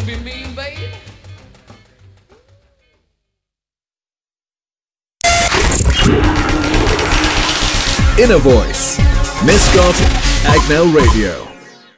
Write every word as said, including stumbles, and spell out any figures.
be mean, baby. Inner Voice, Miss Scott, Agnell Radio.